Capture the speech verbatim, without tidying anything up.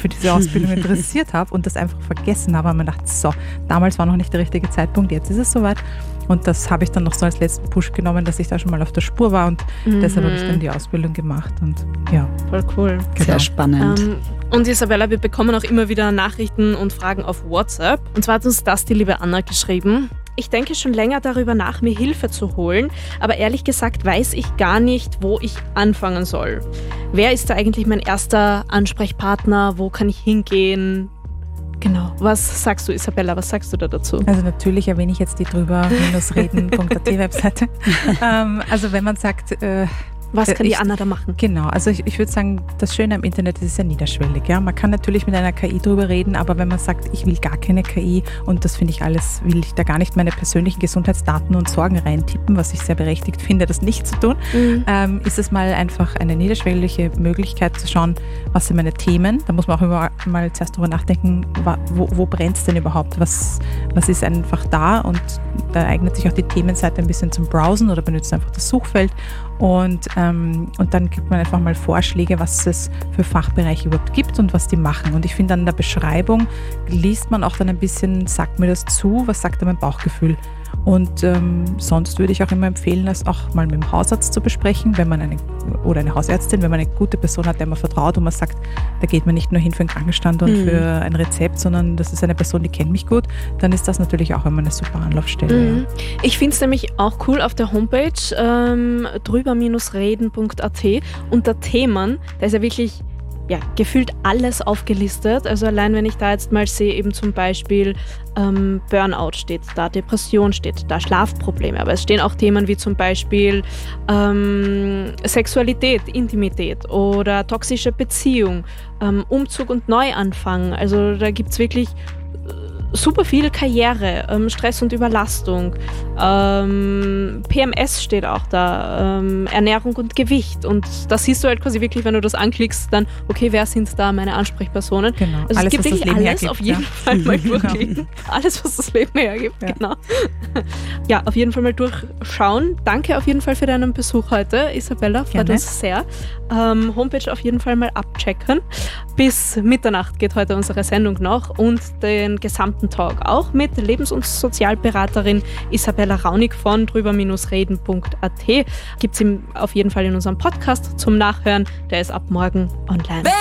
für diese Ausbildung interessiert habe und das einfach vergessen habe. Und man dachte, so, damals war noch nicht der richtige Zeitpunkt, jetzt ist es soweit. Und das habe ich dann noch so als letzten Push genommen, dass ich da schon mal auf der Spur war und mhm. deshalb habe ich dann die Ausbildung gemacht und ja. Voll cool. Genau. Sehr spannend. Ähm, und Isabella, wir bekommen auch immer wieder Nachrichten und Fragen auf WhatsApp. Und zwar hat uns das die liebe Anna geschrieben. Ich denke schon länger darüber nach, mir Hilfe zu holen, aber ehrlich gesagt weiß ich gar nicht, wo ich anfangen soll. Wer ist da eigentlich mein erster Ansprechpartner? Wo kann ich hingehen? Genau. Was sagst du, Isabella? Was sagst du da dazu? Also natürlich erwähne ich jetzt die drüber reden punkt a t Webseite. ähm, also wenn man sagt... Äh, Was kann ich, die Anna da machen? Genau, also ich, ich würde sagen, das Schöne am Internet ist ja niederschwellig. Ja? Man kann natürlich mit einer K I drüber reden, aber wenn man sagt, ich will gar keine K I und das finde ich alles, will ich da gar nicht meine persönlichen Gesundheitsdaten und Sorgen reintippen, was ich sehr berechtigt finde, das nicht zu tun, mhm. ähm, ist es mal einfach eine niederschwellige Möglichkeit zu schauen, was sind meine Themen. Da muss man auch immer mal zuerst drüber nachdenken, wo, wo brennt es denn überhaupt? Was, was ist einfach da? Und da eignet sich auch die Themenseite ein bisschen zum Browsen oder benutzt einfach das Suchfeld. Und, ähm, und dann gibt man einfach mal Vorschläge, was es für Fachbereiche überhaupt gibt und was die machen. Und ich finde, an der Beschreibung liest man auch dann ein bisschen, sagt mir das zu, was sagt da mein Bauchgefühl. Und ähm, sonst würde ich auch immer empfehlen, das auch mal mit dem Hausarzt zu besprechen, wenn man eine, oder eine Hausärztin, wenn man eine gute Person hat, der man vertraut und man sagt, da geht man nicht nur hin für einen Krankenstand und mhm. für ein Rezept, sondern das ist eine Person, die kennt mich gut, dann ist das natürlich auch immer eine super Anlaufstelle. Mhm. Ja. Ich finde es nämlich auch cool auf der Homepage ähm, drüber reden punkt a t unter Themen, da ist ja wirklich ja, gefühlt alles aufgelistet. Also allein wenn ich da jetzt mal sehe, eben zum Beispiel ähm, Burnout steht da, Depression steht da, Schlafprobleme, aber es stehen auch Themen wie zum Beispiel ähm, Sexualität, Intimität oder toxische Beziehung, ähm, Umzug und Neuanfang. Also da gibt es wirklich super viel Karriere, ähm, Stress und Überlastung, ähm, P M S steht auch da, ähm, Ernährung und Gewicht. Und das siehst du halt quasi wirklich, wenn du das anklickst, dann, okay, wer sind da meine Ansprechpersonen? Genau. Also alles, es gibt wirklich alles, hergibt, auf jeden ja. Fall mal durchklicken. Alles, was das Leben hergibt, ja. Genau. Ja, auf jeden Fall mal durchschauen. Danke auf jeden Fall für deinen Besuch heute, Isabella, freut uns sehr. Ähm, Homepage auf jeden Fall mal abchecken. Bis Mitternacht geht heute unsere Sendung noch und den gesamten Talk auch mit Lebens- und Sozialberaterin Isabella Raunig von drüber reden punkt a t. Gibt es auf jeden Fall in unserem Podcast zum Nachhören. Der ist ab morgen online.